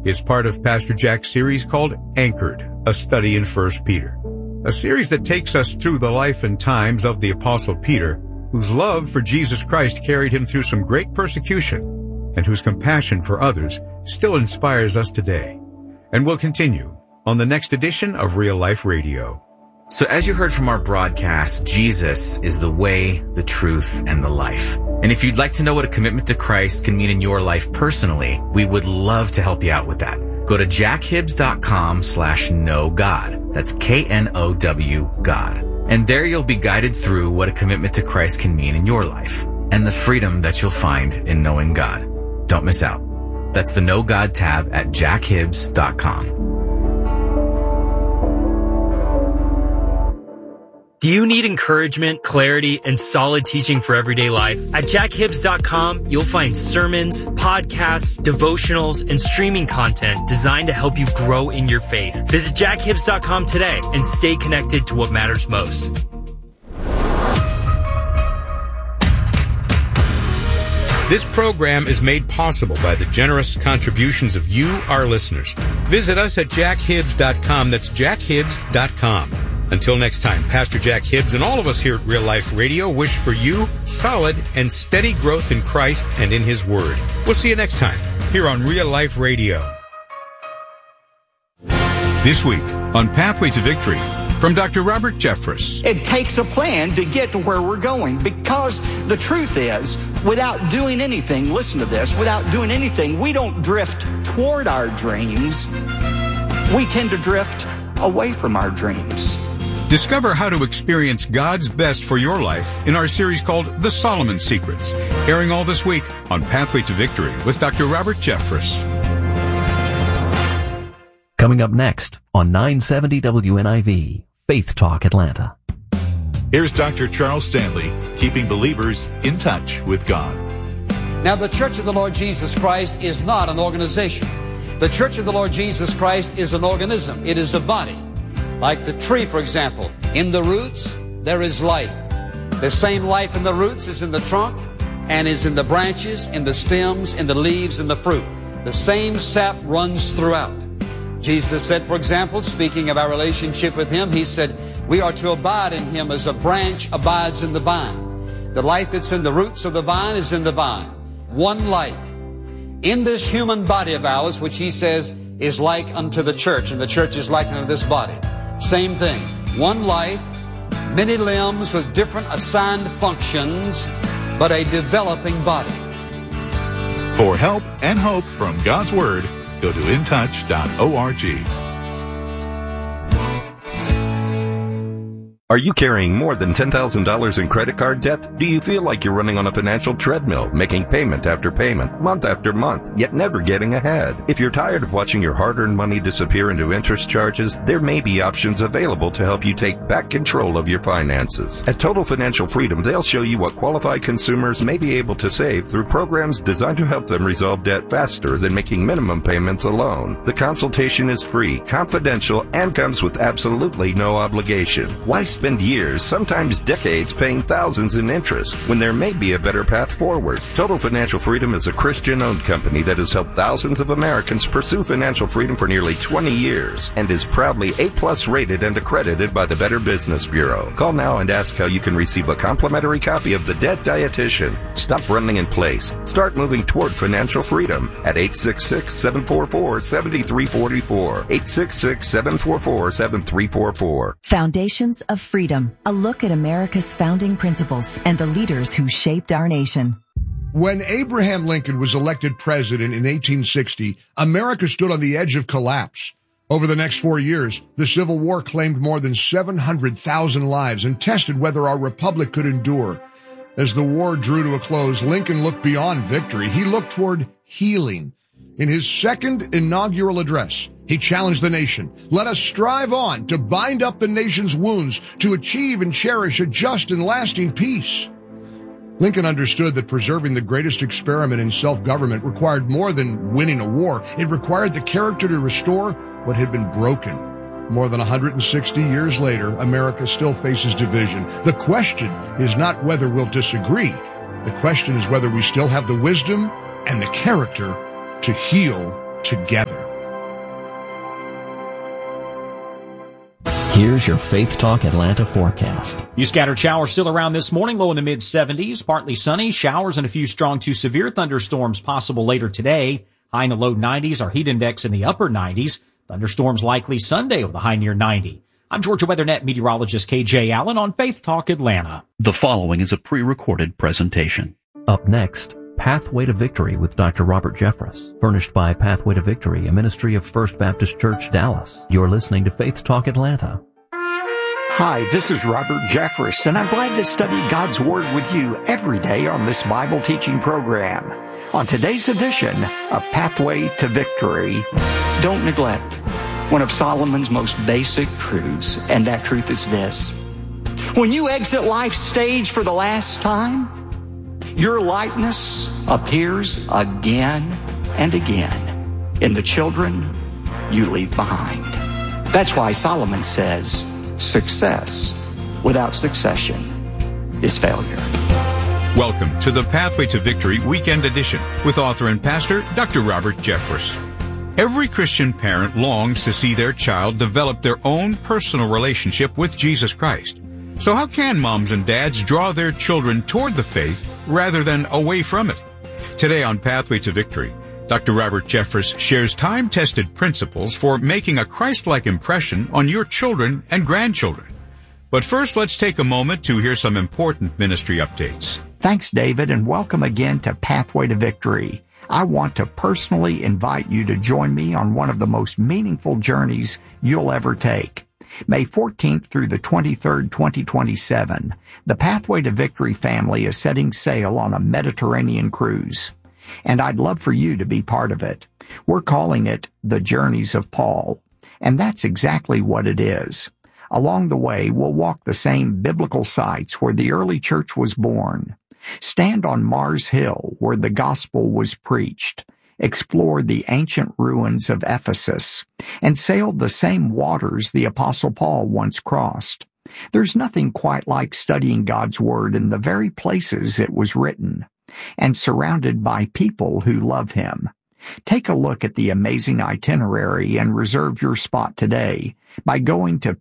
is part of Pastor Jack's series called Anchored, a study in 1 Peter. A series that takes us through the life and times of the Apostle Peter, whose love for Jesus Christ carried him through some great persecution, and whose compassion for others still inspires us today. And will continue on the next edition of Real Life Radio. So as you heard from our broadcast, Jesus is the way, the truth, and the life. And if you'd like to know what a commitment to Christ can mean in your life personally, we would love to help you out with that. Go to jackhibbs.com/knowgod. That's KNOW God. And there you'll be guided through what a commitment to Christ can mean in your life and the freedom that you'll find in knowing God. Don't miss out. That's the Know God tab at jackhibbs.com. Do you need encouragement, clarity, and solid teaching for everyday life? At jackhibbs.com, you'll find sermons, podcasts, devotionals, and streaming content designed to help you grow in your faith. Visit jackhibbs.com today and stay connected to what matters most. This program is made possible by the generous contributions of you, our listeners. Visit us at jackhibbs.com. That's jackhibbs.com. Until next time, Pastor Jack Hibbs and all of us here at Real Life Radio wish for you solid and steady growth in Christ and in His Word. We'll see you next time here on Real Life Radio. This week on Pathway to Victory, from Dr. Robert Jeffress. It takes a plan to get to where we're going, because the truth is, without doing anything, listen to this, without doing anything, we don't drift toward our dreams. We tend to drift away from our dreams. Discover how to experience God's best for your life in our series called The Solomon Secrets, airing all this week on Pathway to Victory with Dr. Robert Jeffress. Coming up next on 970 WNIV, Faith Talk Atlanta. Here's Dr. Charles Stanley, keeping believers in touch with God. Now, the Church of the Lord Jesus Christ is not an organization. The Church of the Lord Jesus Christ is an organism. It is a body. Like the tree, for example. In the roots, there is life. The same life in the roots is in the trunk and is in the branches, in the stems, in the leaves, in the fruit. The same sap runs throughout. Jesus said, for example, speaking of our relationship with Him, He said, we are to abide in Him as a branch abides in the vine. The life that's in the roots of the vine is in the vine. One life. In this human body of ours, which He says is like unto the church, and the church is like unto this body. Same thing. One life, many limbs with different assigned functions, but a developing body. For help and hope from God's Word, go to intouch.org. Are you carrying more than $10,000 in credit card debt? Do you feel like you're running on a financial treadmill, making payment after payment, month after month, yet never getting ahead? If you're tired of watching your hard-earned money disappear into interest charges, there may be options available to help you take back control of your finances. At Total Financial Freedom, they'll show you what qualified consumers may be able to save through programs designed to help them resolve debt faster than making minimum payments alone. The consultation is free, confidential, and comes with absolutely no obligation. Why spend years, sometimes decades, paying thousands in interest when there may be a better path forward? Total Financial Freedom is a Christian-owned company that has helped thousands of Americans pursue financial freedom for nearly 20 years and is proudly A+ rated and accredited by the Better Business Bureau. Call now and ask how you can receive a complimentary copy of The Debt Dietitian. Stop running in place. Start moving toward financial freedom at 866-744-7344. 866-744-7344. Foundations of Freedom, a look at America's founding principles and the leaders who shaped our nation. When Abraham Lincoln was elected president in 1860, America stood on the edge of collapse. Over the next 4 years, the Civil War claimed more than 700,000 lives and tested whether our republic could endure. As the war drew to a close, Lincoln looked beyond victory. He looked toward healing. In his second inaugural address, he challenged the nation. Let us strive on to bind up the nation's wounds, to achieve and cherish a just and lasting peace. Lincoln understood that preserving the greatest experiment in self-government required more than winning a war. It required the character to restore what had been broken. More than 160 years later, America still faces division. The question is not whether we'll disagree. The question is whether we still have the wisdom and the character to heal together. Here's your Faith Talk Atlanta forecast. You scattered showers still around this morning, low in the mid-70s, partly sunny, showers and a few strong to severe thunderstorms possible later today. High in the low 90s, our heat index in the upper 90s. Thunderstorms likely Sunday with a high near 90. I'm Georgia WeatherNet meteorologist KJ Allen on Faith Talk Atlanta. The following is a pre-recorded presentation. Up next, Pathway to Victory with Dr. Robert Jeffress, furnished by Pathway to Victory, a ministry of First Baptist Church, Dallas. You're listening to Faith Talk Atlanta. Hi, this is Robert Jeffress, and I'm glad to study God's Word with you every day on this Bible teaching program. On today's edition of Pathway to Victory, don't neglect one of Solomon's most basic truths, and that truth is this. When you exit life's stage for the last time, your likeness appears again and again in the children you leave behind. That's why Solomon says, success without succession is failure. Welcome to the Pathway to Victory Weekend Edition with author and pastor Dr. Robert Jeffress. Every Christian parent longs to see their child develop their own personal relationship with Jesus Christ. So how can moms and dads draw their children toward the faith rather than away from it? Today on Pathway to Victory, Dr. Robert Jeffress shares time-tested principles for making a Christ-like impression on your children and grandchildren. But first, let's take a moment to hear some important ministry updates. Thanks, David, and welcome again to Pathway to Victory. I want to personally invite you to join me on one of the most meaningful journeys you'll ever take. May 14th through the 23rd, 2027, the Pathway to Victory family is setting sail on a Mediterranean cruise, and I'd love for you to be part of it. We're calling it The Journeys of Paul, and that's exactly what it is. Along the way, we'll walk the same biblical sites where the early church was born, stand on Mars Hill where the gospel was preached, explore the ancient ruins of Ephesus, and sail the same waters the Apostle Paul once crossed. There's nothing quite like studying God's Word in the very places it was written, and surrounded by people who love Him. Take a look at the amazing itinerary and reserve your spot today by going to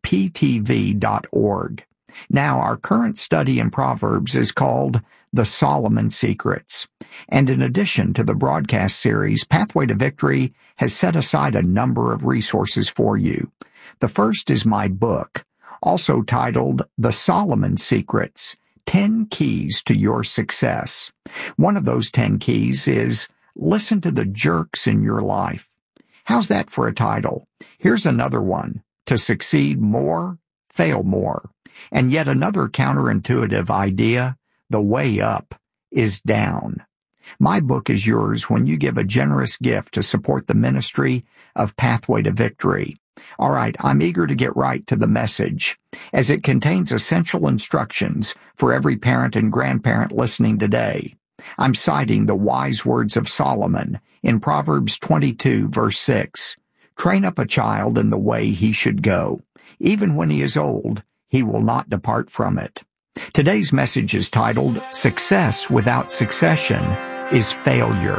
ptv.org. Now, our current study in Proverbs is called The Solomon Secrets. And in addition to the broadcast series, Pathway to Victory has set aside a number of resources for you. The first is my book, also titled The Solomon Secrets, 10 Keys to Your Success. One of those 10 keys is listen to the jerks in your life. How's that for a title? Here's another one. To succeed more, fail more. And yet another counterintuitive idea, the way up is down. My book is yours when you give a generous gift to support the ministry of Pathway to Victory. All right, I'm eager to get right to the message, as it contains essential instructions for every parent and grandparent listening today. I'm citing the wise words of Solomon in Proverbs 22, verse 6. Train up a child in the way he should go. Even when he is old, he will not depart from it. Today's message is titled, Success Without Succession is Failure.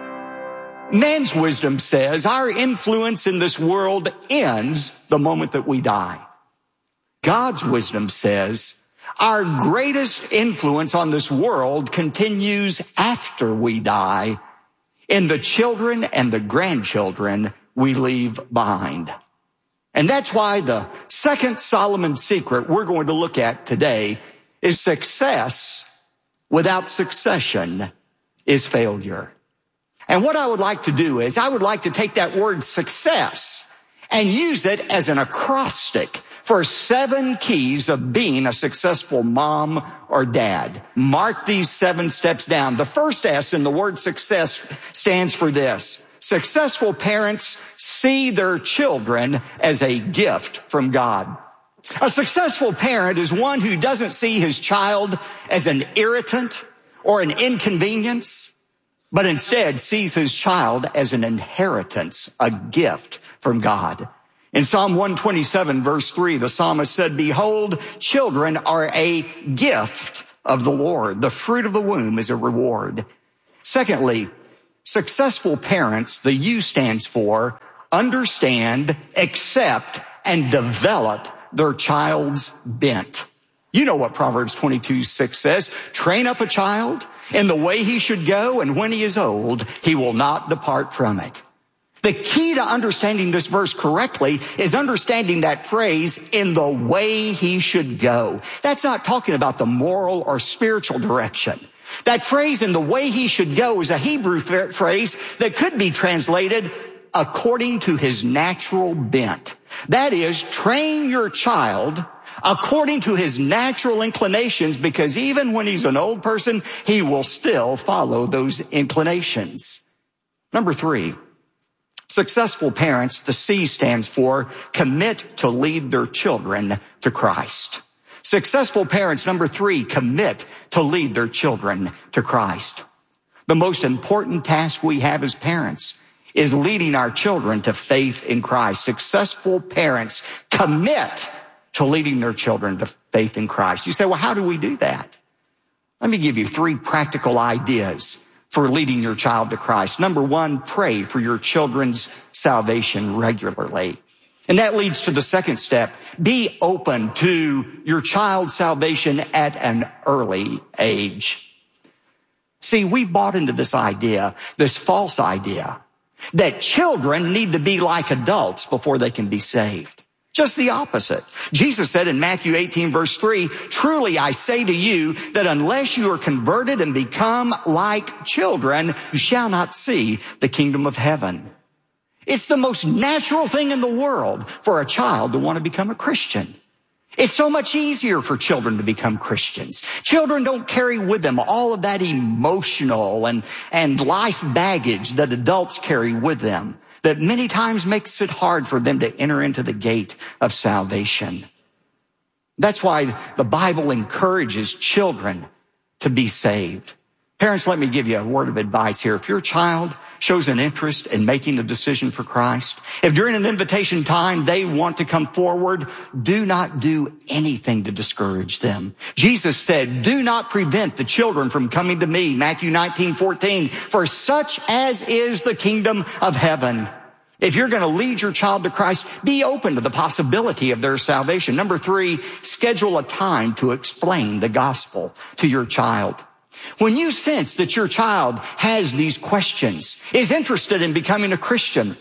Man's wisdom says our influence in this world ends the moment that we die. God's wisdom says our greatest influence on this world continues after we die in the children and the grandchildren we leave behind. And that's why the second Solomon secret we're going to look at today is success without succession is failure. And what I would like to do is I would like to take that word success and use it as an acrostic for 7 keys of being a successful mom or dad. Mark these 7 steps down. The first S in the word success stands for this. Successful parents see their children as a gift from God. A successful parent is one who doesn't see his child as an irritant or an inconvenience, but instead sees his child as an inheritance, a gift from God. In Psalm 127, verse 3, the psalmist said, Behold, children are a gift of the Lord. The fruit of the womb is a reward. Secondly, successful parents, the U stands for understand, accept, and develop their child's bent. You know what Proverbs 22:6 says. Train up a child in the way he should go, and when he is old, he will not depart from it. The key to understanding this verse correctly is understanding that phrase, in the way he should go. That's not talking about the moral or spiritual direction. That phrase, in the way he should go, is a Hebrew phrase that could be translated according to his natural bent. That is, train your child according to his natural inclinations, because even when he's an old person, he will still follow those inclinations. Number 3, successful parents, the C stands for commit to lead their children to Christ. Successful parents, number 3, commit to lead their children to Christ. The most important task we have as parents is leading our children to faith in Christ. Successful parents commit to leading their children to faith in Christ. You say, well, how do we do that? Let me give you 3 practical ideas for leading your child to Christ. Number 1, pray for your children's salvation regularly. And that leads to the second step. Be open to your child's salvation at an early age. See, we've bought into this idea, this false idea, that children need to be like adults before they can be saved. Just the opposite. Jesus said in Matthew 18:3, truly I say to you that unless you are converted and become like children, you shall not see the kingdom of heaven. It's the most natural thing in the world for a child to want to become a Christian. It's so much easier for children to become Christians. Children don't carry with them all of that emotional and life baggage that adults carry with them, that many times makes it hard for them to enter into the gate of salvation. That's why the Bible encourages children to be saved. Parents, let me give you a word of advice here. If your child shows an interest in making a decision for Christ, if during an invitation time they want to come forward, do not do anything to discourage them. Jesus said, do not prevent the children from coming to me, Matthew 19:14, for such as is the kingdom of heaven. If you're going to lead your child to Christ, be open to the possibility of their salvation. Number 3, schedule a time to explain the gospel to your child. When you sense that your child has these questions, is interested in becoming a Christian,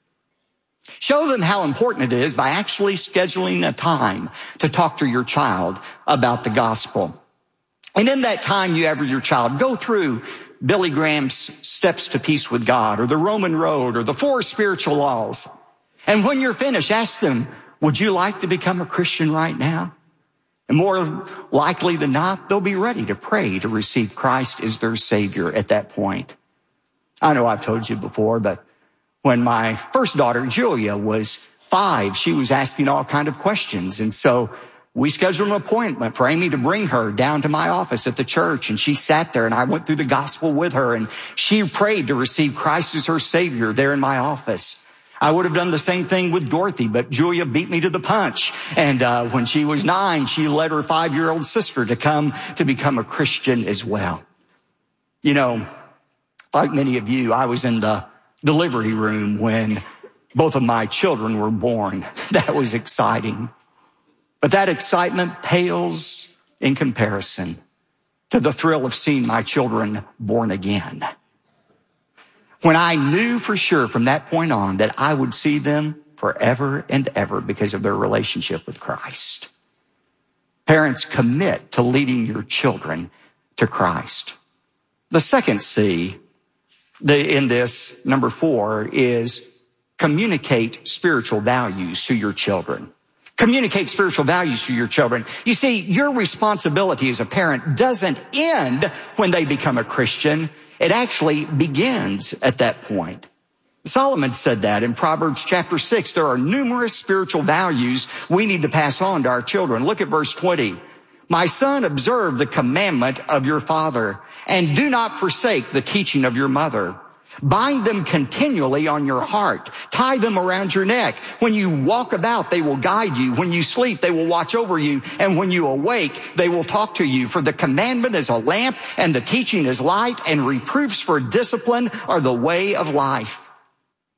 show them how important it is by actually scheduling a time to talk to your child about the gospel. And in that time you have with your child, go through Billy Graham's Steps to Peace with God, or the Roman Road, or the 4 spiritual laws. And when you're finished, ask them, would you like to become a Christian right now? And more likely than not, they'll be ready to pray to receive Christ as their Savior at that point. I know I've told you before, but when my first daughter, Julia, was 5, she was asking all kinds of questions. And so we scheduled an appointment for Amy to bring her down to my office at the church. And she sat there and I went through the gospel with her. And she prayed to receive Christ as her Savior there in my office. I would have done the same thing with Dorothy, but Julia beat me to the punch. And when she was 9, she led her 5-year-old sister to come to become a Christian as well. You know, like many of you, I was in the delivery room when both of my children were born. That was exciting. But that excitement pales in comparison to the thrill of seeing my children born again. When I knew for sure from that point on that I would see them forever and ever because of their relationship with Christ. Parents, commit to leading your children to Christ. The second C in this, number 4, is communicate spiritual values to your children. Communicate spiritual values to your children. You see, your responsibility as a parent doesn't end when they become a Christian. It actually begins at that point. Solomon said that in Proverbs chapter 6. There are numerous spiritual values we need to pass on to our children. Look at verse 20. My son, observe the commandment of your father, and do not forsake the teaching of your mother. Bind them continually on your heart. Tie them around your neck. When you walk about, they will guide you. When you sleep, they will watch over you. And when you awake, they will talk to you. For the commandment is a lamp, and the teaching is light, and reproofs for discipline are the way of life.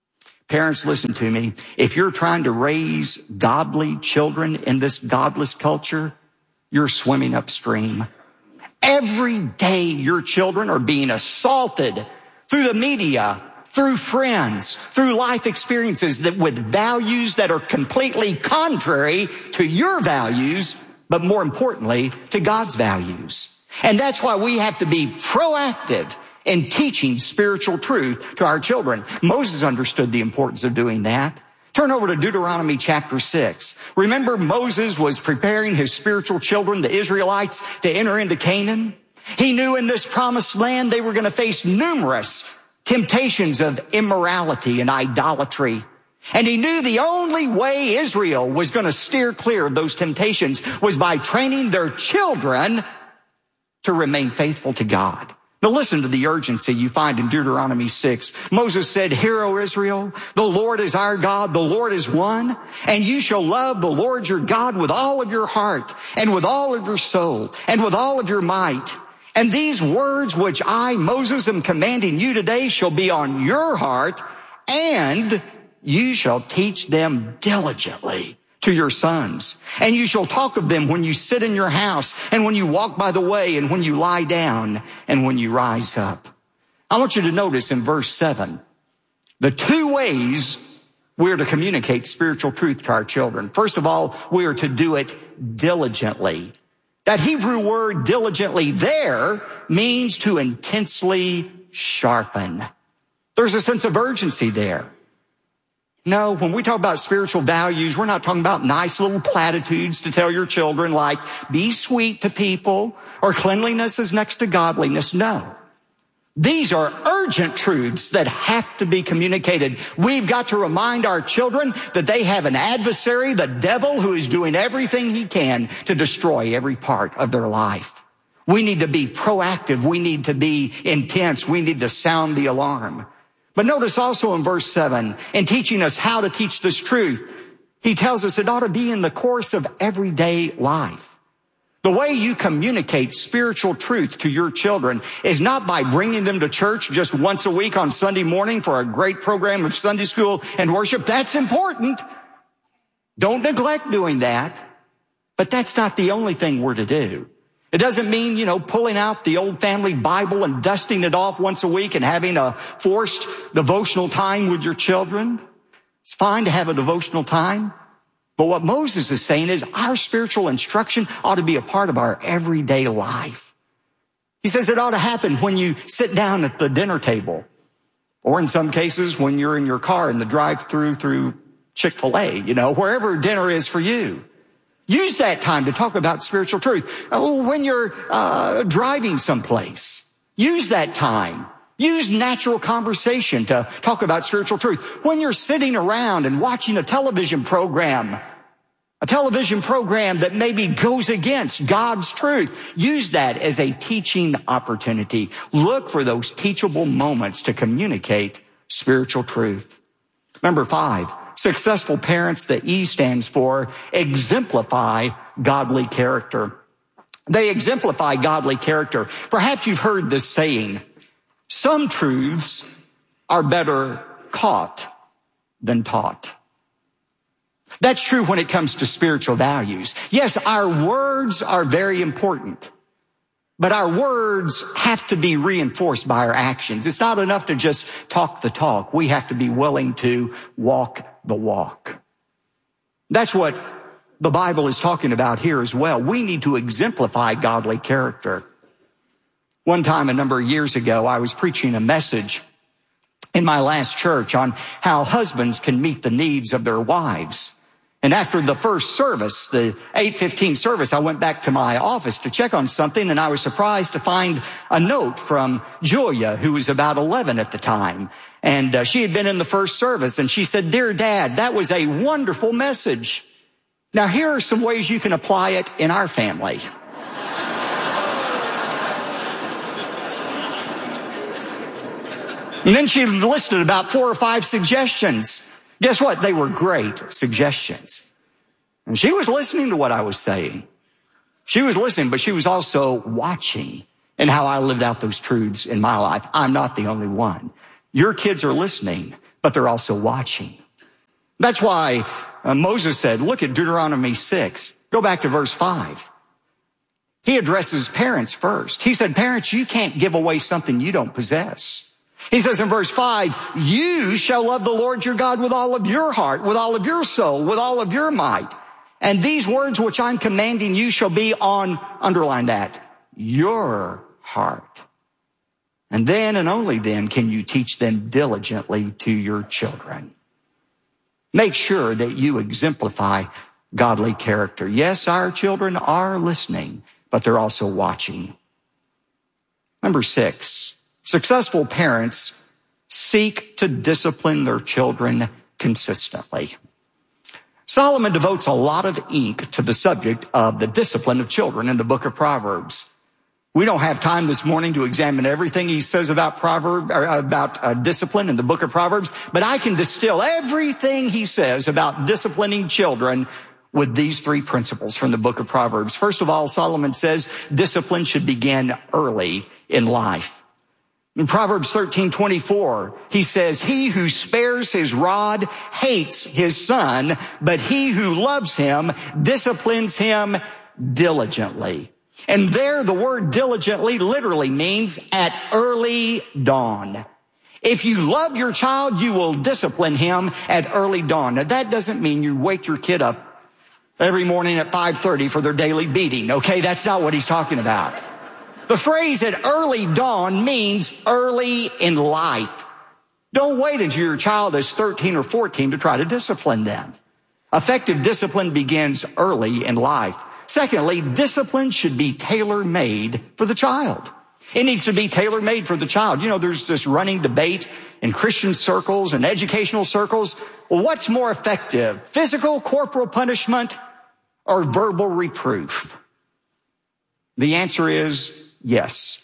Parents, listen to me. If you're trying to raise godly children in this godless culture, you're swimming upstream. Every day your children are being assaulted through the media, through friends, through life experiences that with values that are completely contrary to your values, but more importantly, to God's values. And that's why we have to be proactive in teaching spiritual truth to our children. Moses understood the importance of doing that. Turn over to Deuteronomy chapter 6. Remember, Moses was preparing his spiritual children, the Israelites, to enter into Canaan. He knew in this promised land they were going to face numerous temptations of immorality and idolatry. And he knew the only way Israel was going to steer clear of those temptations was by training their children to remain faithful to God. Now listen to the urgency you find in Deuteronomy 6. Moses said, "Hear, O Israel, the Lord is our God, the Lord is one, and you shall love the Lord your God with all of your heart, and with all of your soul, and with all of your might. And these words which I, Moses, am commanding you today shall be on your heart, and you shall teach them diligently to your sons. And you shall talk of them when you sit in your house, and when you walk by the way, and when you lie down, and when you rise up." I want you to notice in verse 7, the two ways we're to communicate spiritual truth to our children. First of all, we are to do it diligently. That Hebrew word diligently there means to intensely sharpen. There's a sense of urgency there. No, when we talk about spiritual values, we're not talking about nice little platitudes to tell your children like, be sweet to people, or cleanliness is next to godliness. No. These are urgent truths that have to be communicated. We've got to remind our children that they have an adversary, the devil, who is doing everything he can to destroy every part of their life. We need to be proactive. We need to be intense. We need to sound the alarm. But notice also in verse 7, in teaching us how to teach this truth, he tells us it ought to be in the course of everyday life. The way you communicate spiritual truth to your children is not by bringing them to church just once a week on Sunday morning for a great program of Sunday school and worship. That's important. Don't neglect doing that. But that's not the only thing we're to do. It doesn't mean, pulling out the old family Bible and dusting it off once a week and having a forced devotional time with your children. It's fine to have a devotional time. But what Moses is saying is our spiritual instruction ought to be a part of our everyday life. He says it ought to happen when you sit down at the dinner table, or in some cases when you're in your car in the drive-thru through Chick-fil-A, wherever dinner is for you. Use that time to talk about spiritual truth. When you're driving someplace, use that time. Use natural conversation to talk about spiritual truth. When you're sitting around and watching a television program that maybe goes against God's truth, use that as a teaching opportunity. Look for those teachable moments to communicate spiritual truth. Number 5. Successful parents, the E stands for exemplify godly character. They exemplify godly character. Perhaps you've heard this saying, some truths are better caught than taught. That's true when it comes to spiritual values. Yes, our words are very important, but our words have to be reinforced by our actions. It's not enough to just talk the talk. We have to be willing to walk the walk. That's what the Bible is talking about here as well. We need to exemplify godly character. One time a number of years ago, I was preaching a message in my last church on how husbands can meet the needs of their wives. And after the first service, the 8:15 service, I went back to my office to check on something, and I was surprised to find a note from Julia, who was about 11 at the time. And she had been in the first service, and she said, "Dear Dad, that was a wonderful message. Now here are some ways you can apply it in our family." And then she listed about 4 or 5 suggestions. Guess what? They were great suggestions. And she was listening to what I was saying. She was listening, but she was also watching and how I lived out those truths in my life. I'm not the only one. Your kids are listening. but they're also watching. That's why Moses said, look at Deuteronomy 6. Go back to verse 5. He addresses parents first. He said, parents, you can't give away something you don't possess. He says in verse 5, you shall love the Lord your God with all of your heart, with all of your soul, with all of your might. And these words which I'm commanding you shall be on, underline that, your heart. And then and only then can you teach them diligently to your children. Make sure that you exemplify godly character. Yes, our children are listening, but they're also watching. Number 6, successful parents seek to discipline their children consistently. Solomon devotes a lot of ink to the subject of the discipline of children in the book of Proverbs. We don't have time this morning to examine everything he says about discipline in the book of Proverbs, but I can distill everything he says about disciplining children with these 3 principles from the book of Proverbs. First of all, Solomon says discipline should begin early in life. In Proverbs 13:24, he says, he who spares his rod hates his son, but he who loves him disciplines him diligently. And there, the word diligently literally means at early dawn. If you love your child, you will discipline him at early dawn. Now, that doesn't mean you wake your kid up every morning at 5:30 for their daily beating, okay? That's not what he's talking about. The phrase at early dawn means early in life. Don't wait until your child is 13 or 14 to try to discipline them. Effective discipline begins early in life. Secondly, discipline should be tailor-made for the child. It needs to be tailor-made for the child. You know, there's this running debate in Christian circles and educational circles. Well, what's more effective, physical corporal punishment or verbal reproof? The answer is yes.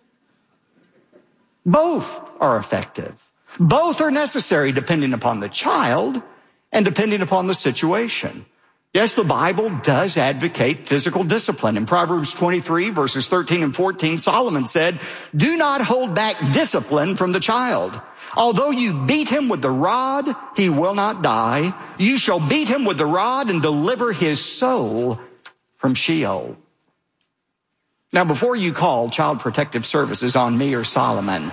Both are effective. Both are necessary depending upon the child and depending upon the situation. Yes, the Bible does advocate physical discipline. In Proverbs 23, verses 13 and 14, Solomon said, do not hold back discipline from the child. Although you beat him with the rod, he will not die. You shall beat him with the rod and deliver his soul from Sheol. Now, before you call Child Protective Services on me or Solomon,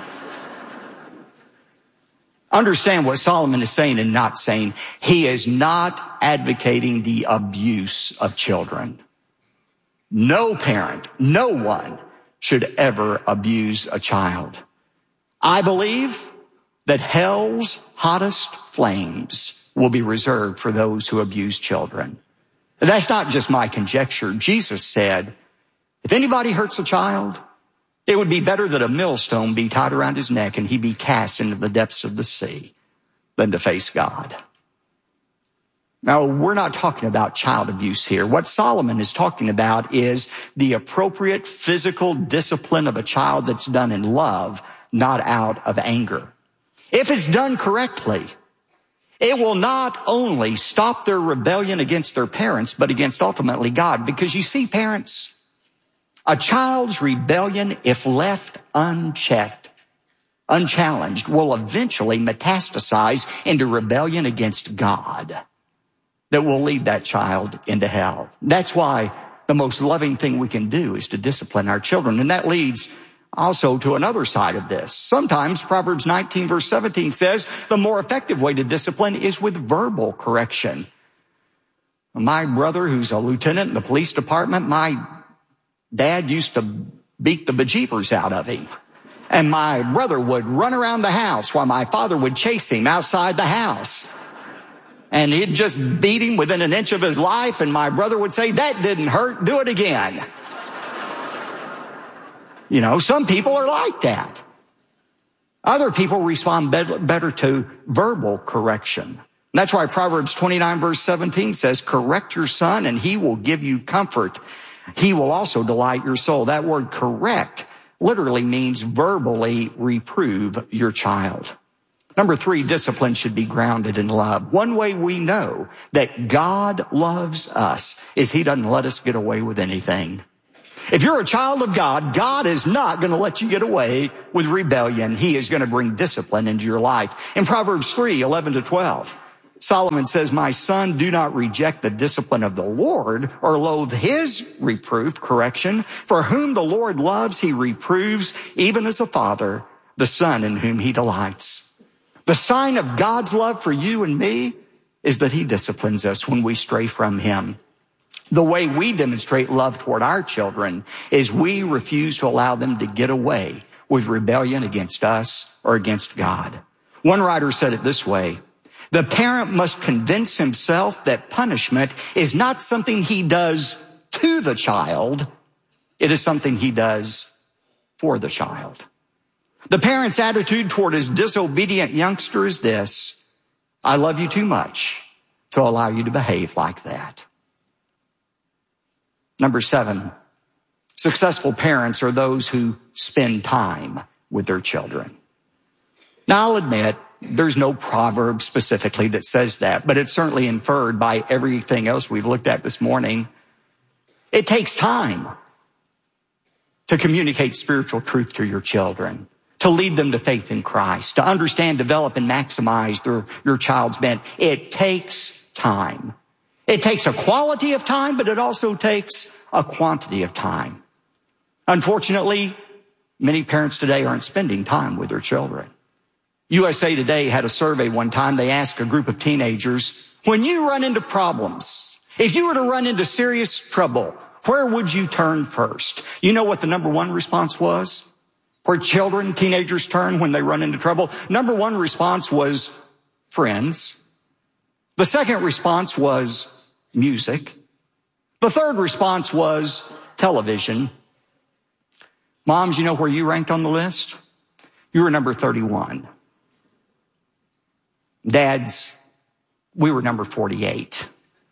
understand what Solomon is saying and not saying. He is not advocating the abuse of children. No parent, no one should ever abuse a child. I believe that hell's hottest flames will be reserved for those who abuse children. That's not just my conjecture. Jesus said, if anybody hurts a child, it would be better that a millstone be tied around his neck and he be cast into the depths of the sea than to face God. Now, we're not talking about child abuse here. What Solomon is talking about is the appropriate physical discipline of a child that's done in love, not out of anger. If it's done correctly, it will not only stop their rebellion against their parents, but against ultimately God. Because you see, parents, a child's rebellion, if left unchecked, unchallenged, will eventually metastasize into rebellion against God that will lead that child into hell. That's why the most loving thing we can do is to discipline our children. And that leads also to another side of this. Sometimes Proverbs 19 verse 17 says the more effective way to discipline is with verbal correction. My brother, who's a lieutenant in the police department, my dad used to beat the bejeepers out of him. And my brother would run around the house while my father would chase him outside the house. And he'd just beat him within an inch of his life, and my brother would say, that didn't hurt, do it again. You know, some people are like that. Other people respond better to verbal correction. And that's why Proverbs 29 verse 17 says, correct your son and he will give you comfort. He will also delight your soul. That word correct literally means verbally reprove your child. Number 3, discipline should be grounded in love. One way we know that God loves us is he doesn't let us get away with anything. If you're a child of God, God is not going to let you get away with rebellion. He is going to bring discipline into your life. In Proverbs 3:11-12, Solomon says, "My son, do not reject the discipline of the Lord or loathe his reproof," correction. "For whom the Lord loves, he reproves, even as a father, the son in whom he delights." The sign of God's love for you and me is that he disciplines us when we stray from him. The way we demonstrate love toward our children is we refuse to allow them to get away with rebellion against us or against God. One writer said it this way: the parent must convince himself that punishment is not something he does to the child, it is something he does for the child. The parent's attitude toward his disobedient youngster is this: I love you too much to allow you to behave like that. Number 7, successful parents are those who spend time with their children. Now, I'll admit, there's no proverb specifically that says that, but it's certainly inferred by everything else we've looked at this morning. It takes time to communicate spiritual truth to your children, to lead them to faith in Christ, to understand, develop, and maximize your child's bent. It takes time. It takes a quality of time, but it also takes a quantity of time. Unfortunately, many parents today aren't spending time with their children. USA Today had a survey one time. They asked a group of teenagers, when you run into problems, if you were to run into serious trouble, where would you turn first? You know what the number one response was? Where children, teenagers turn when they run into trouble? Number one response was friends. The second response was music. The third response was television. Moms, you know where you ranked on the list? You were number 31. Dads, we were number 48.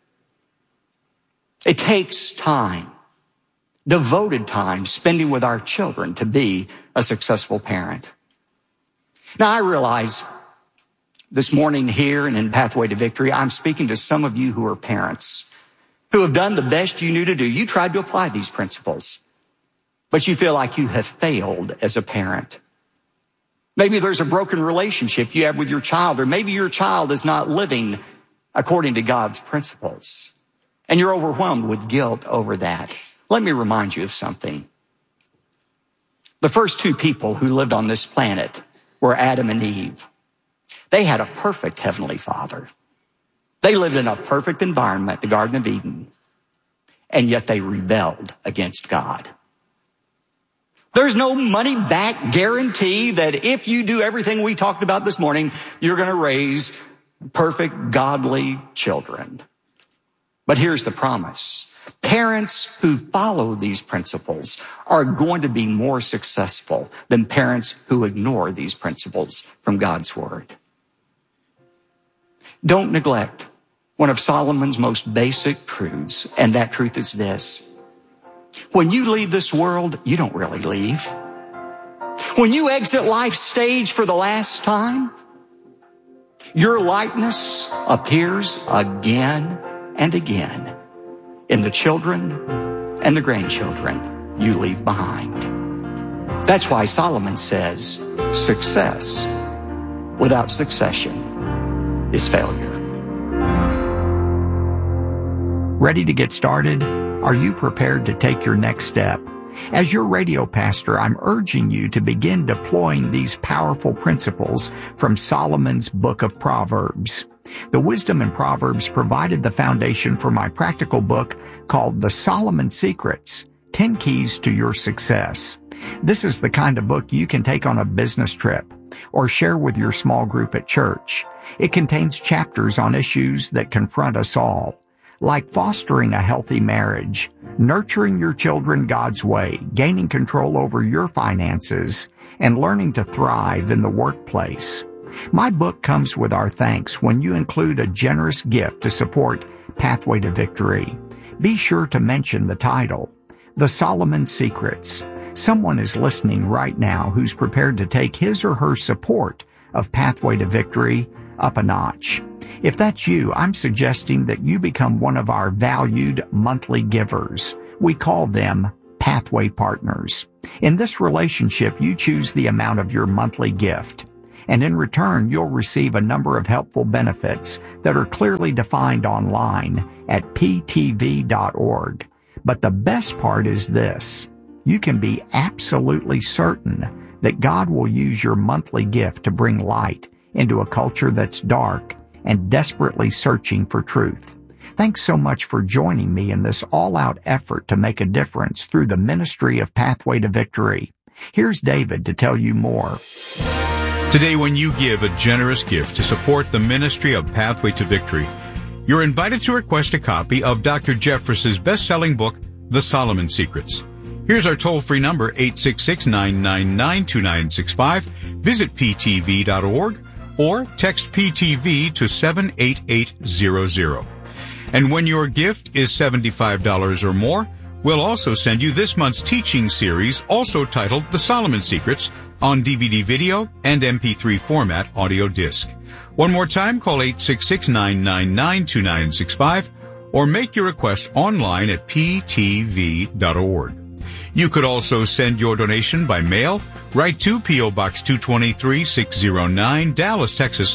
It takes time, devoted time, spending with our children to be a successful parent. Now, I realize this morning here and in Pathway to Victory, I'm speaking to some of you who are parents who have done the best you knew to do. You tried to apply these principles, but you feel like you have failed as a parent. Maybe there's a broken relationship you have with your child, or maybe your child is not living according to God's principles, and you're overwhelmed with guilt over that. Let me remind you of something. The first two people who lived on this planet were Adam and Eve. They had a perfect Heavenly Father. They lived in a perfect environment, the Garden of Eden, and yet they rebelled against God. There's no money back guarantee that if you do everything we talked about this morning, you're going to raise perfect, godly children. But here's the promise. Parents who follow these principles are going to be more successful than parents who ignore these principles from God's Word. Don't neglect one of Solomon's most basic truths, and that truth is this. When you leave this world, you don't really leave. When you exit life's stage for the last time, your likeness appears again and again in the children and the grandchildren you leave behind. That's why Solomon says, success without succession is failure. Ready to get started? Are you prepared to take your next step? As your radio pastor, I'm urging you to begin deploying these powerful principles from Solomon's book of Proverbs. The wisdom in Proverbs provided the foundation for my practical book called The Solomon Secrets, 10 Keys to Your Success. This is the kind of book you can take on a business trip or share with your small group at church. It contains chapters on issues that confront us all, like fostering a healthy marriage, nurturing your children God's way, gaining control over your finances, and learning to thrive in the workplace. My book comes with our thanks when you include a generous gift to support Pathway to Victory. Be sure to mention the title, The Solomon Secrets. Someone is listening right now who's prepared to take his or her support of Pathway to Victory up a notch. If that's you, I'm suggesting that you become one of our valued monthly givers. We call them Pathway Partners. In this relationship, you choose the amount of your monthly gift, and in return, you'll receive a number of helpful benefits that are clearly defined online at ptv.org. But the best part is this: you can be absolutely certain that God will use your monthly gift to bring light into a culture that's dark and desperately searching for truth. Thanks so much for joining me in this all-out effort to make a difference through the ministry of Pathway to Victory. Here's David to tell you more. Today, when you give a generous gift to support the ministry of Pathway to Victory, you're invited to request a copy of Dr. Jeffress's best-selling book, The Solomon Secrets. Here's our toll-free number, 866-999-2965. Visit ptv.org or text PTV to 78800. And when your gift is $75 or more, we'll also send you this month's teaching series, also titled The Solomon Secrets, on DVD video and MP3 format audio disc. One more time, call 866-999-2965 or make your request online at ptv.org. You could also send your donation by mail. Write to P.O. Box 223, 609, Dallas, Texas,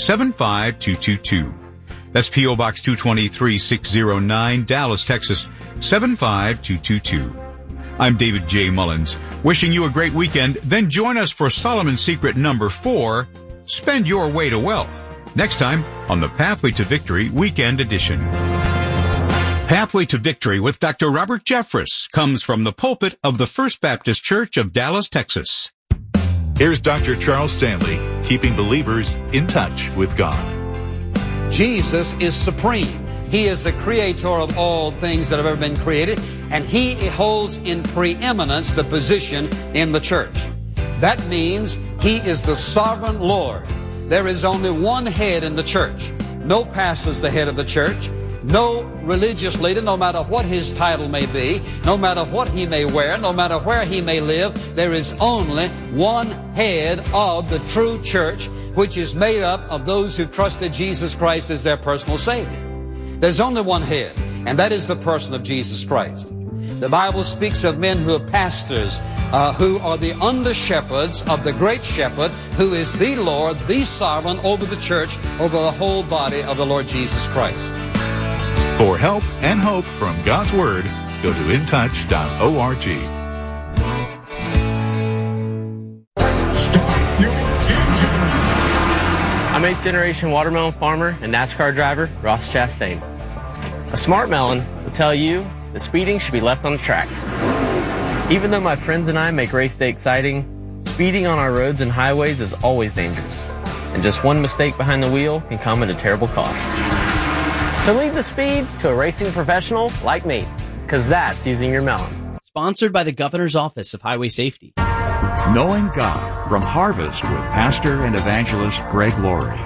75222. That's P.O. Box 223, 609, Dallas, Texas, 75222. I'm David J. Mullins, wishing you a great weekend. Then join us for Solomon Secret number 4, Spend Your Way to Wealth, next time on the Pathway to Victory Weekend Edition. Pathway to Victory with Dr. Robert Jeffress comes from the pulpit of the First Baptist Church of Dallas, Texas. Here's Dr. Charles Stanley, keeping believers in touch with God. Jesus is supreme. He is the creator of all things that have ever been created, and He holds in preeminence the position in the church. That means He is the sovereign Lord. There is only one head in the church. No pastor is the head of the church. No religious leader, no matter what his title may be, no matter what he may wear, no matter where he may live, there is only one head of the true church, which is made up of those who trusted Jesus Christ as their personal Savior. There's only one head, and that is the person of Jesus Christ. The Bible speaks of men who are pastors, who are the under-shepherds of the great shepherd, who is the Lord, the sovereign over the church, over the whole body of the Lord Jesus Christ. For help and hope from God's Word, go to intouch.org. I'm 8th generation watermelon farmer and NASCAR driver Ross Chastain. A smart melon will tell you that speeding should be left on the track. Even though my friends and I make race day exciting, speeding on our roads and highways is always dangerous. And just one mistake behind the wheel can come at a terrible cost. So leave the speed to a racing professional like me, because that's using your melon. Sponsored by the Governor's Office of Highway Safety. Knowing God from Harvest with Pastor and Evangelist Greg Laurie.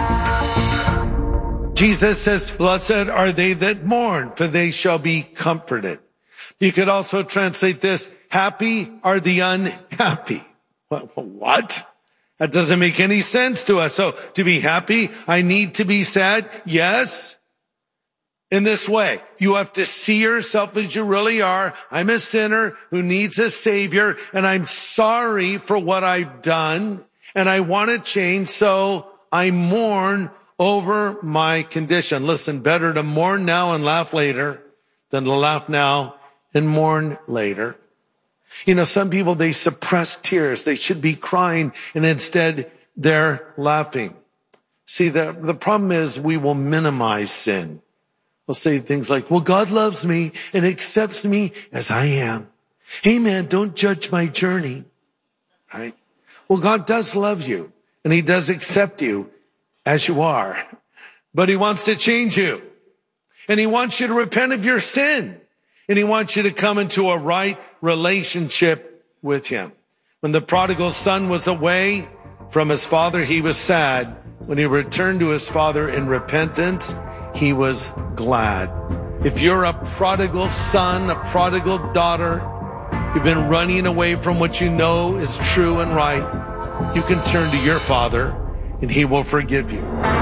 Jesus says, "Blessed are they that mourn, for they shall be comforted." You could also translate this, "Happy are the unhappy." What? That doesn't make any sense to us. So to be happy, I need to be sad? Yes. In this way, you have to see yourself as you really are. I'm a sinner who needs a Savior, and I'm sorry for what I've done, and I want to change, so I mourn over my condition. Listen, better to mourn now and laugh later than to laugh now and mourn later. You know, some people, they suppress tears. They should be crying, and instead they're laughing. See, the problem is we will minimize sin. We'll say things like, well, God loves me and accepts me as I am. Hey, man, don't judge my journey. Right? Well, God does love you, and He does accept you as you are. But He wants to change you. And He wants you to repent of your sin. And He wants you to come into a right relationship with Him. When the prodigal son was away from his father, he was sad. When he returned to his father in repentance, he was glad. If you're a prodigal son, a prodigal daughter, you've been running away from what you know is true and right, you can turn to your Father and He will forgive you.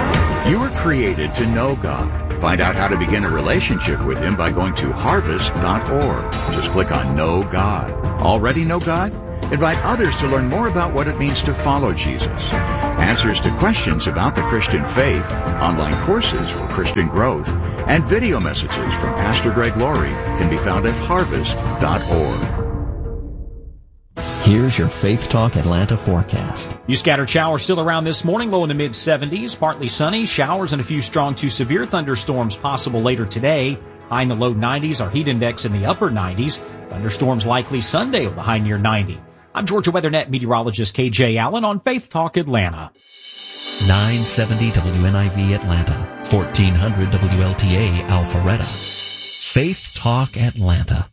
You were created to know God. Find out how to begin a relationship with Him by going to harvest.org. Just click on Know God. Already know God? Invite others to learn more about what it means to follow Jesus. Answers to questions about the Christian faith, online courses for Christian growth, and video messages from Pastor Greg Laurie can be found at harvest.org. Here's your Faith Talk Atlanta forecast. You scattered showers still around this morning, low in the mid-70s, partly sunny, showers and a few strong to severe thunderstorms possible later today. High in the low 90s, our heat index in the upper 90s. Thunderstorms likely Sunday with a high near 90. I'm Georgia WeatherNet meteorologist KJ Allen on Faith Talk Atlanta. 970 WNIV Atlanta, 1400 WLTA Alpharetta. Faith Talk Atlanta.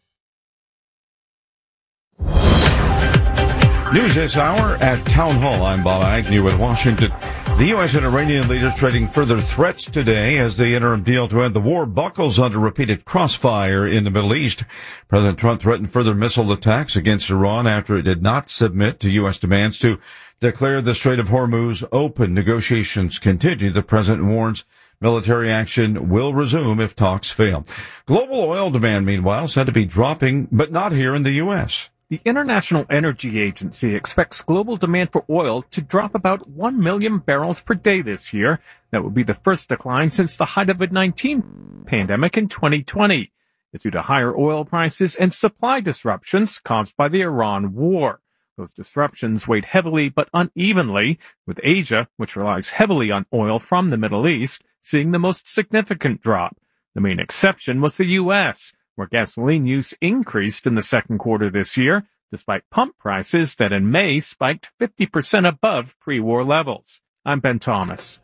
News this hour at Town Hall. I'm Bob Agnew with Washington. The U.S. and Iranian leaders trading further threats today as the interim deal to end the war buckles under repeated crossfire in the Middle East. President Trump threatened further missile attacks against Iran after it did not submit to U.S. demands to declare the Strait of Hormuz open. Negotiations continue. The president warns military action will resume if talks fail. Global oil demand, meanwhile, said to be dropping, but not here in the U.S. The International Energy Agency expects global demand for oil to drop about 1 million barrels per day this year. That would be the first decline since the height of the COVID-19 pandemic in 2020. It's due to higher oil prices and supply disruptions caused by the Iran war. Those disruptions weighed heavily but unevenly, with Asia, which relies heavily on oil from the Middle East, seeing the most significant drop. The main exception was the U.S., where gasoline use increased in the second quarter this year, despite pump prices that in May spiked 50% above pre-war levels. I'm Ben Thomas.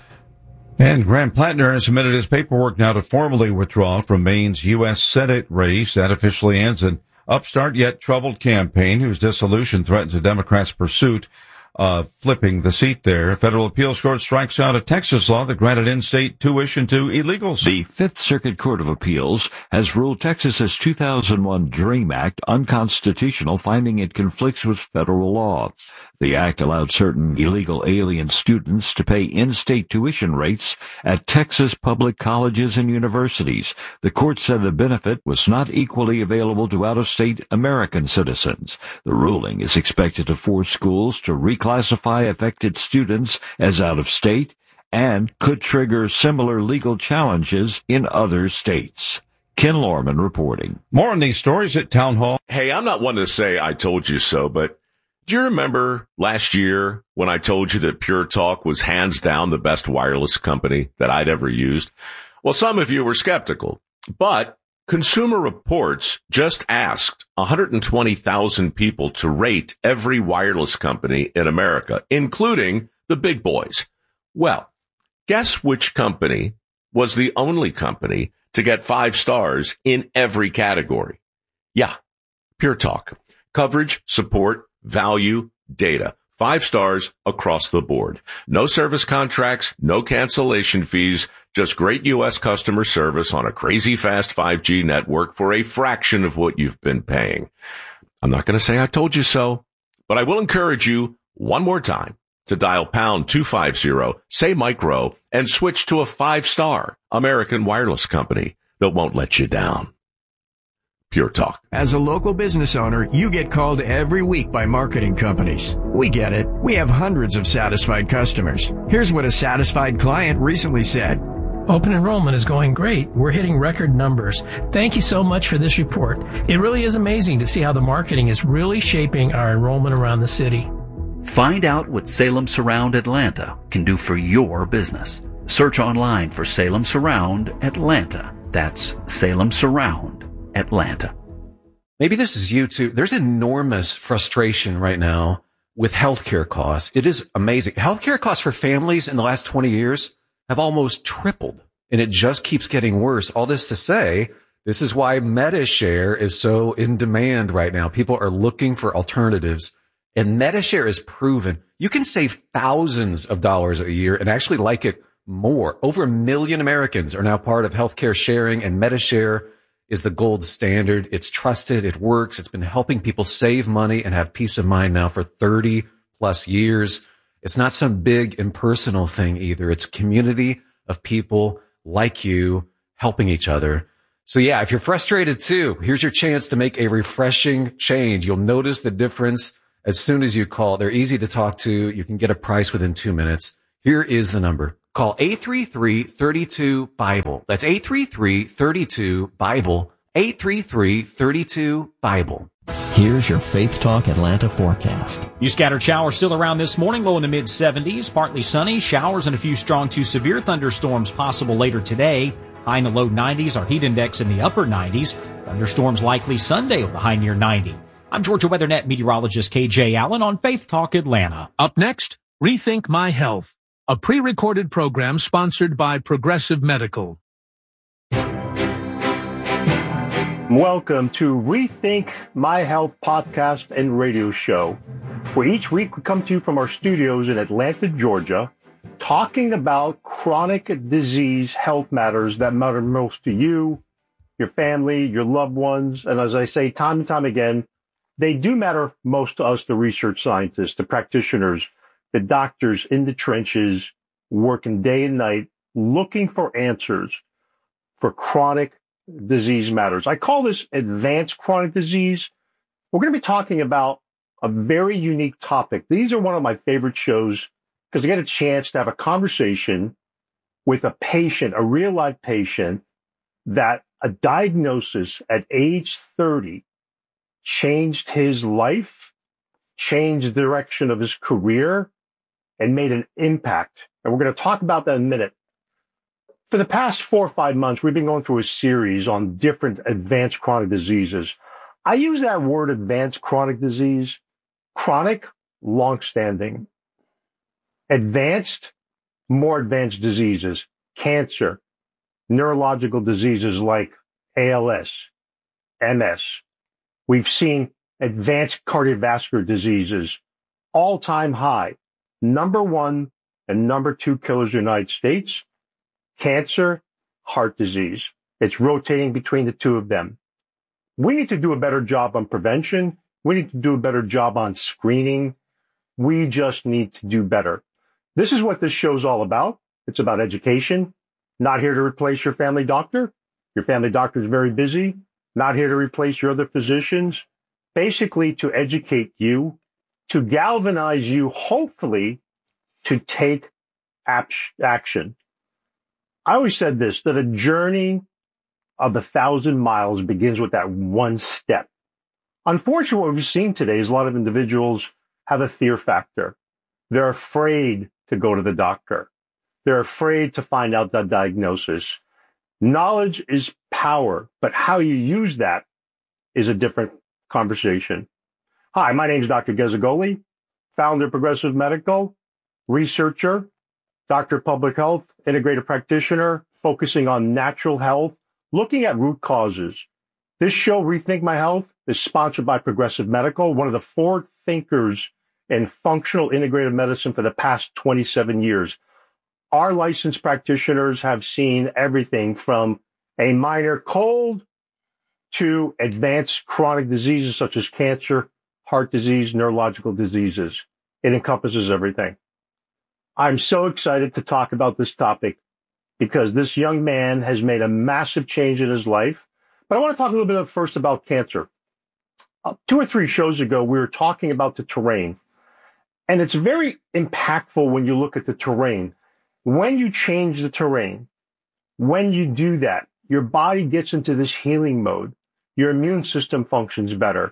And Graham Plattner has submitted his paperwork now to formally withdraw from Maine's U.S. Senate race. That officially ends an upstart yet troubled campaign whose dissolution threatens the Democrats' pursuit of flipping the seat there. A federal appeals court strikes out a Texas law that granted in-state tuition to illegals. The Fifth Circuit Court of Appeals has ruled Texas's 2001 DREAM Act unconstitutional, finding it conflicts with federal law. The act allowed certain illegal alien students to pay in-state tuition rates at Texas public colleges and universities. The court said the benefit was not equally available to out-of-state American citizens. The ruling is expected to force schools to reclassify affected students as out-of-state and could trigger similar legal challenges in other states. Ken Lorman reporting. More on these stories at Town Hall. Hey, I'm not one to say I told you so, but do you remember last year when I told you that Pure Talk was hands down the best wireless company that I'd ever used? Well, some of you were skeptical, but Consumer Reports just asked 120,000 people to rate every wireless company in America, including the big boys. Well, guess which company was the only company to get 5 stars in every category? Yeah, Pure Talk. Coverage, support, value, data. 5 stars across the board. No service contracts, no cancellation fees, just great U.S. customer service on a crazy fast 5G network for a fraction of what you've been paying. I'm not going to say I told you so, but I will encourage you one more time to dial pound 250, say micro, and switch to a 5-star American wireless company that won't let you down. Pure Talk. As a local business owner, you get called every week by marketing companies. We get it. We have hundreds of satisfied customers. Here's what a satisfied client recently said. Open enrollment is going great. We're hitting record numbers. Thank you so much for this report. It really is amazing to see how the marketing is really shaping our enrollment around the city. Find out what Salem Surround Atlanta can do for your business. Search online for Salem Surround Atlanta. That's Salem Surround Atlanta. Maybe this is you too. There's enormous frustration right now with healthcare costs. It is amazing. Healthcare costs for families in the last 20 years have almost tripled, and it just keeps getting worse. All this to say, this is why MediShare is so in demand right now. People are looking for alternatives, and MediShare is proven. You can save thousands of dollars a year and actually like it more. Over 1 million Americans are now part of healthcare sharing, and MediShare is the gold standard. It's trusted. It works. It's been helping people save money and have peace of mind now for 30 plus years. It's not some big impersonal thing either. It's a community of people like you helping each other. So yeah, if you're frustrated too, here's your chance to make a refreshing change. You'll notice the difference as soon as you call. They're easy to talk to. You can get a price within 2 minutes. Here is the number. Call 833-32-BIBLE. That's 833-32-BIBLE. 833-32-BIBLE. Here's your Faith Talk Atlanta forecast. You scattered showers still around this morning, low in the mid-70s, partly sunny, showers and a few strong to severe thunderstorms possible later today. High in the low 90s, our heat index in the upper 90s. Thunderstorms likely Sunday with a high near 90. I'm Georgia WeatherNet meteorologist KJ Allen on Faith Talk Atlanta. Up next, Rethink My Health, a pre-recorded program sponsored by Progressive Medical. Welcome to Rethink My Health podcast and radio show, where each week we come to you from our studios in Atlanta, Georgia, talking about chronic disease health matters that matter most to you, your family, your loved ones, and as I say time and time again, they do matter most to us, the research scientists, the practitioners, the doctors in the trenches, working day and night, looking for answers for chronic disease matters. I call this advanced chronic disease. We're going to be talking about a very unique topic. These are one of my favorite shows because I get a chance to have a conversation with a patient, a real life patient, that a diagnosis at age 30 changed his life, changed the direction of his career, and made an impact. And we're going to talk about that in a minute. For the past 4 or 5 months, we've been going through a series on different advanced chronic diseases. I use that word advanced chronic disease, chronic, long-standing. Advanced, more advanced diseases, cancer, neurological diseases like ALS, MS. We've seen advanced cardiovascular diseases, all-time high, number 1 and number 2 killers in the United States. Cancer, heart disease. It's rotating between the two of them. We need to do a better job on prevention. We need to do a better job on screening. We just need to do better. This is what this show's all about. It's about education. Not here to replace your family doctor. Your family doctor is very busy. Not here to replace your other physicians. Basically to educate you, to galvanize you, hopefully, to take action. I always said this, that a journey of 1,000 miles begins with that one step. Unfortunately, what we've seen today is a lot of individuals have a fear factor. They're afraid to go to the doctor. They're afraid to find out that diagnosis. Knowledge is power, but how you use that is a different conversation. Hi, my name is Dr. Gazzagoli, founder of Progressive Medical, researcher, Doctor of Public Health, integrated practitioner, focusing on natural health, looking at root causes. This show, Rethink My Health, is sponsored by Progressive Medical, one of the forward thinkers in functional integrated medicine for the past 27 years. Our licensed practitioners have seen everything from a minor cold to advanced chronic diseases such as cancer, heart disease, neurological diseases. It encompasses everything. I'm so excited to talk about this topic because this young man has made a massive change in his life. But I want to talk a little bit first about cancer. 2 or 3 shows ago, we were talking about the terrain. And it's very impactful when you look at the terrain. When you change the terrain, when you do that, your body gets into this healing mode. Your immune system functions better.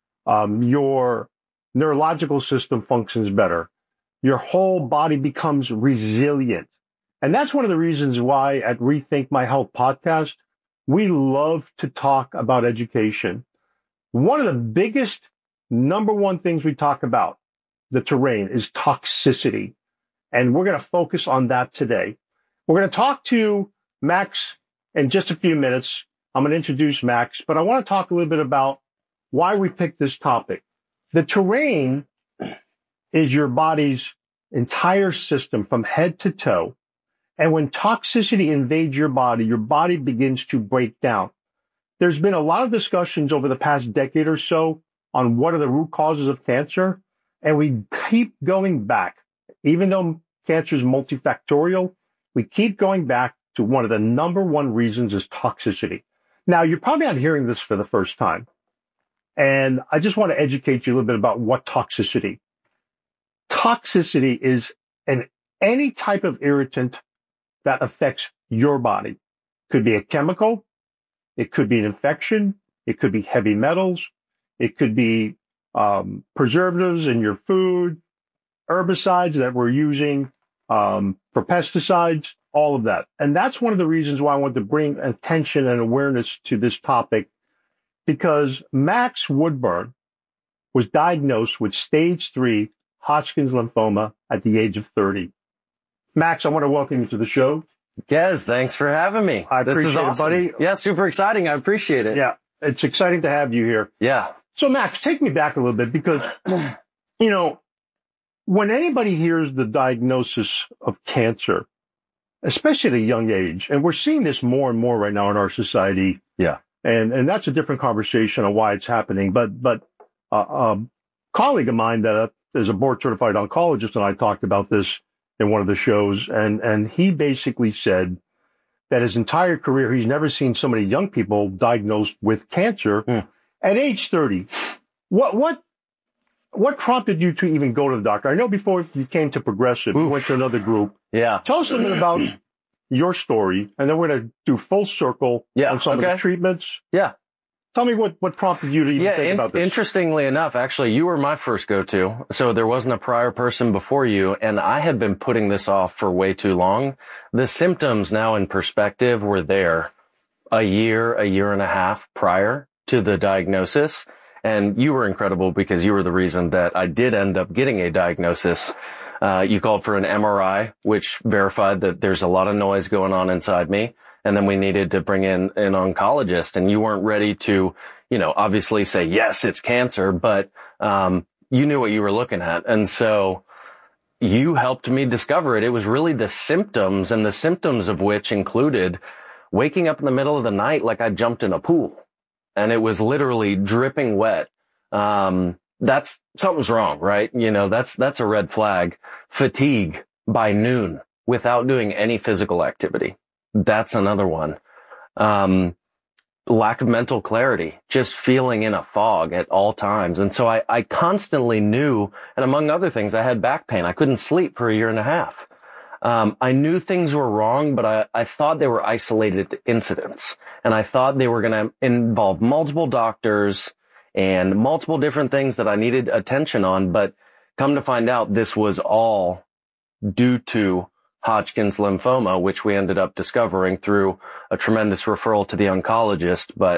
Your neurological system functions better. Your whole body becomes resilient. And that's one of the reasons why at Rethink My Health podcast, we love to talk about education. One of the biggest, number one things we talk about, the terrain, is toxicity. And we're going to focus on that today. We're going to talk to Max in just a few minutes. I'm going to introduce Max, but I want to talk a little bit about why we picked this topic. The terrain is your body's entire system from head to toe. And when toxicity invades your body begins to break down. There's been a lot of discussions over the past decade or so on what are the root causes of cancer. And we keep going back. even though cancer is multifactorial, we keep going back to one of the number one reasons is toxicity. Now, you're probably not hearing this for the first time. And I just want to educate you a little bit about what toxicity. Toxicity is any type of irritant that affects your body. Could be a chemical. It could be an infection. It could be heavy metals. It could be preservatives in your food, herbicides that we're using for pesticides, all of that. And that's one of the reasons why I want to bring attention and awareness to this topic, because Max Woodburn was diagnosed with stage 3 Hodgkin's lymphoma at the age of 30. Max, I want to welcome you to the show. Yes, thanks for having me. I appreciate this is awesome. it, buddy. Yeah, super exciting. I appreciate it. Yeah, it's exciting to have you here. Yeah. So, Max, take me back a little bit because, you know, when anybody hears the diagnosis of cancer, especially at a young age, and we're seeing this more and more right now in our society. Yeah. And that's a different conversation on why it's happening. But a colleague of mine that is a board certified oncologist, and I talked about this in one of the shows, and he basically said that his entire career, he's never seen so many young people diagnosed with cancer at age 30. What prompted you to even go to the doctor? I know before you came to Progressive, you went to another group. Yeah. Tell us a little bit about your story, and then we're going to do full circle on some of the treatments. Yeah. Tell me what prompted you to even think about this. Interestingly enough, actually, you were my first go-to. So there wasn't a prior person before you, and I had been putting this off for way too long. The symptoms now in perspective were there a year and a half prior to the diagnosis. And you were incredible because you were the reason that I did end up getting a diagnosis. You called for an MRI, which verified that there's a lot of noise going on inside me. And then we needed to bring in an oncologist, and you weren't ready to, obviously say, yes, it's cancer, but you knew what you were looking at. And so you helped me discover it. It was really the symptoms, and the symptoms of which included waking up in the middle of the night like I jumped in a pool, and it was literally dripping wet. That's something's wrong, right? That's a red flag. Fatigue by noon without doing any physical activity. That's another one. Lack of mental clarity, just feeling in a fog at all times. And so I constantly knew, and among other things, I had back pain. I couldn't sleep for a year and a half. I knew things were wrong, but I thought they were isolated incidents. And I thought they were going to involve multiple doctors and multiple different things that I needed attention on. But come to find out, this was all due to Hodgkin's lymphoma, which we ended up discovering through a tremendous referral to the oncologist. But,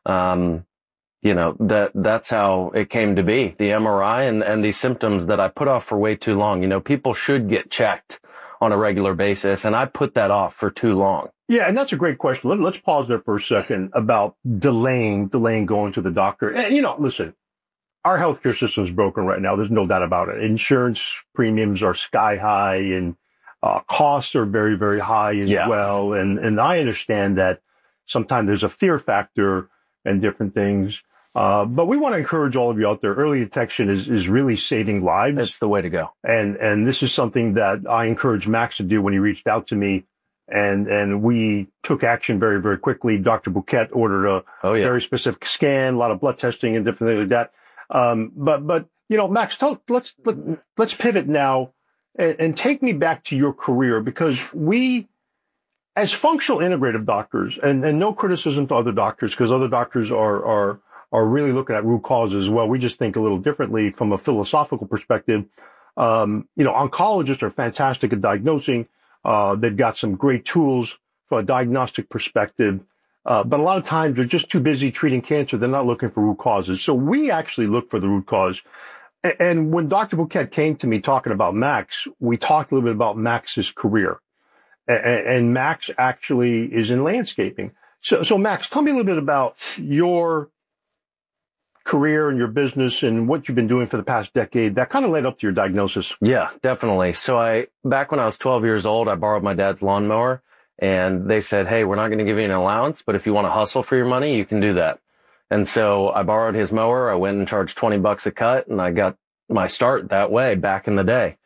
that's how it came to be. The MRI and these symptoms that I put off for way too long. People should get checked on a regular basis, and I put that off for too long. Yeah, and that's a great question. Let's pause there for a second about delaying going to the doctor. And, listen, our healthcare system is broken right now. There's no doubt about it. Insurance premiums are sky high, and costs are very, very high as well. And I understand that sometimes there's a fear factor and different things. But we want to encourage all of you out there. Early detection is really saving lives. It's the way to go. And this is something that I encouraged Max to do when he reached out to me. And we took action very, very quickly. Dr. Bouquet ordered a very specific scan, a lot of blood testing and different things like that. But Max, let's pivot now. And take me back to your career, because we, as functional integrative doctors, and no criticism to other doctors, because other doctors are really looking at root causes as well. We just think a little differently from a philosophical perspective. Oncologists are fantastic at diagnosing. They've got some great tools from a diagnostic perspective. But a lot of times they're just too busy treating cancer. They're not looking for root causes. So we actually look for the root cause. And when Dr. Bouquet came to me talking about Max, we talked a little bit about Max's career. And Max actually is in landscaping. So Max, tell me a little bit about your career and your business and what you've been doing for the past decade that kind of led up to your diagnosis. Yeah, definitely. So back when I was 12 years old, I borrowed my dad's lawnmower, and they said, hey, we're not going to give you an allowance, but if you want to hustle for your money, you can do that. And so I borrowed his mower. I went and charged $20 a cut, and I got my start that way back in the day.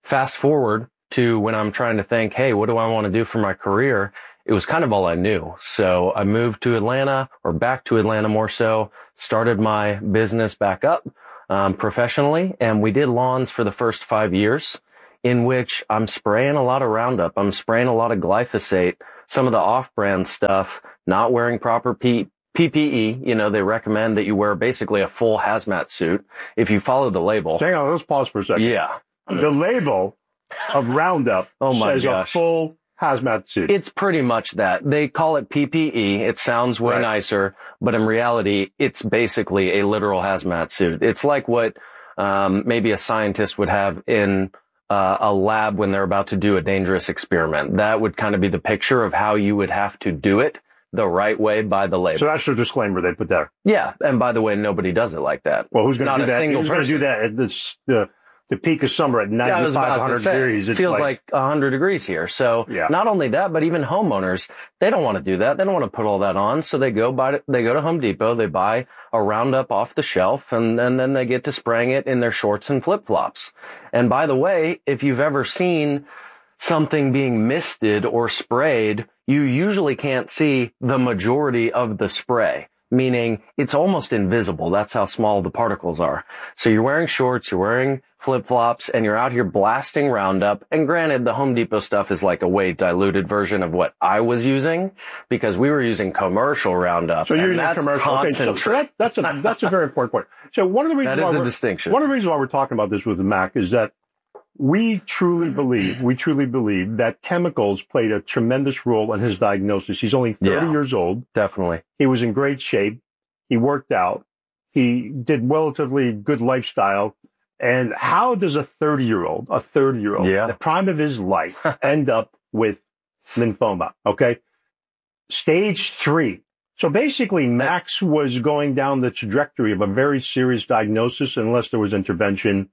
fast forward to when I'm trying to think, hey, what do I want to do for my career? It was kind of all I knew. So I moved to Atlanta, or back to Atlanta more so, started my business back up professionally, and we did lawns for the first 5 years, in which I'm spraying a lot of Roundup. I'm spraying a lot of glyphosate, some of the off-brand stuff, not wearing proper PPE. You know, they recommend that you wear basically a full hazmat suit if you follow the label. Hang on, let's pause for a second. Yeah. The label of Roundup says a full hazmat suit. It's pretty much that. They call it PPE. It sounds way nicer, but in reality, it's basically a literal hazmat suit. It's like what maybe a scientist would have in a lab when they're about to do a dangerous experiment. That would kind of be the picture of how you would have to do it the right way by the label. So that's the disclaimer they put there. Yeah, and by the way, nobody does it like that. Well, who's going to do that? Who's going to do that at the peak of summer at 95, 100 degrees? It feels like 100 degrees here. So not only that, but even homeowners, they don't want to do that. They don't want to put all that on. So they go to Home Depot, they buy a Roundup off the shelf, and then they get to spraying it in their shorts and flip-flops. And by the way, if you've ever seen something being misted or sprayed, you usually can't see the majority of the spray, meaning it's almost invisible. That's how small the particles are. So you're wearing shorts, you're wearing flip-flops, and you're out here blasting Roundup. And granted, the Home Depot stuff is like a way diluted version of what I was using, because we were using commercial Roundup. So you're using commercial. Okay, so that's a very important point. So one of the reasons that is a distinction. One of the reasons why we're talking about this with Mac is that we truly believe that chemicals played a tremendous role in his diagnosis. He's only 30 years old. Definitely. He was in great shape. He worked out. He did relatively good lifestyle. And how does a 30-year-old, the prime of his life, end up with lymphoma? Okay. Stage 3. So basically, Max was going down the trajectory of a very serious diagnosis unless there was intervention.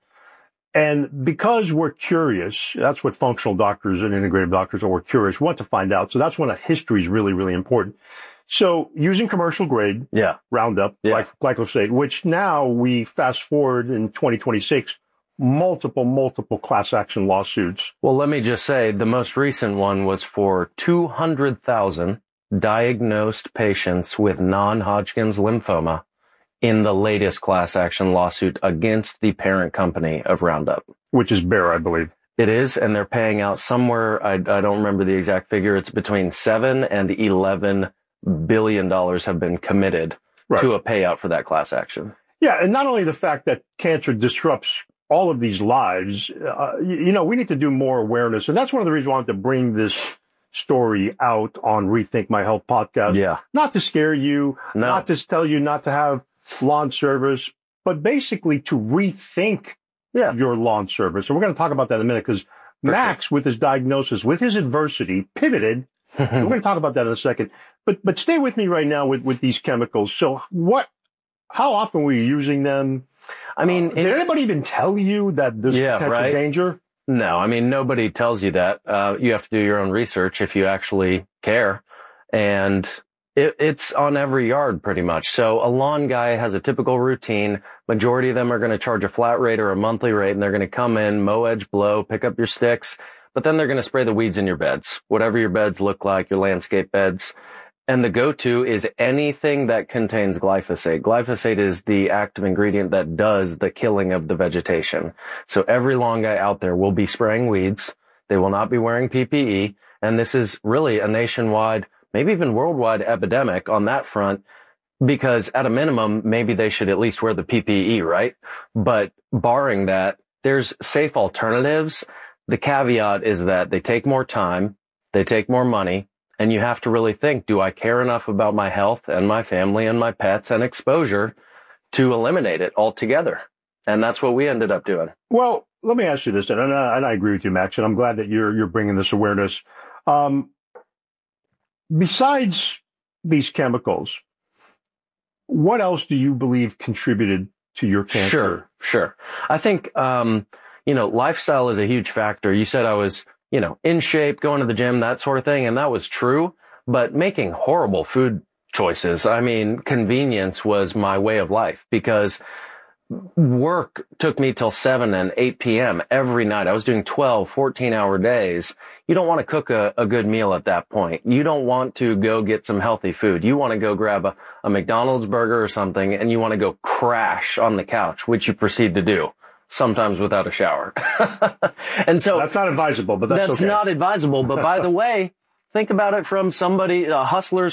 And because we're curious, that's what functional doctors and integrative doctors are, we're curious, we want to find out. So that's when a history is really, really important. So using commercial grade Roundup, like glyphosate, which now we fast forward in 2026, multiple class action lawsuits. Well, let me just say the most recent one was for 200,000 diagnosed patients with non-Hodgkin's lymphoma in the latest class action lawsuit against the parent company of Roundup. Which is Bayer, I believe. It is, and they're paying out somewhere, I don't remember the exact figure, it's between $7 and $11 billion have been committed to a payout for that class action. Yeah, and not only the fact that cancer disrupts all of these lives, we need to do more awareness, and that's one of the reasons I wanted to bring this story out on Rethink My Health podcast. Yeah. Not to scare you, not to tell you not to have lawn service, but basically to rethink your lawn service. And we're going to talk about that in a minute, because Max, with his diagnosis, with his adversity, pivoted. We're going to talk about that in a second. But stay with me right now with these chemicals. So how often were you using them? I mean, did anybody even tell you that there's potential danger? No, I mean, nobody tells you that. You have to do your own research if you actually care. And it's on every yard pretty much. So a lawn guy has a typical routine. Majority of them are going to charge a flat rate or a monthly rate, and they're going to come in, mow, edge, blow, pick up your sticks, but then they're going to spray the weeds in your beds, whatever your beds look like, your landscape beds. And the go-to is anything that contains glyphosate. Glyphosate is the active ingredient that does the killing of the vegetation. So every lawn guy out there will be spraying weeds. They will not be wearing PPE. And this is really a nationwide, maybe even worldwide epidemic on that front, because at a minimum, maybe they should at least wear the PPE, right? But barring that, there's safe alternatives. The caveat is that they take more time, they take more money, and you have to really think, do I care enough about my health and my family and my pets and exposure to eliminate it altogether? And that's what we ended up doing. Well, let me ask you this, and I agree with you, Max, and I'm glad that you're bringing this awareness. Besides these chemicals, what else do you believe contributed to your cancer? Sure. I think, lifestyle is a huge factor. You said I was, in shape, going to the gym, that sort of thing. And that was true, but making horrible food choices. I mean, convenience was my way of life, because work took me till 7 and 8 p.m. every night. I was doing 12, 14-hour days. You don't want to cook a good meal at that point. You don't want to go get some healthy food. You want to go grab a McDonald's burger or something, and you want to go crash on the couch, which you proceed to do, sometimes without a shower. And so that's not advisable, but that's okay. Not advisable. But by the way, think about it from somebody, a hustler's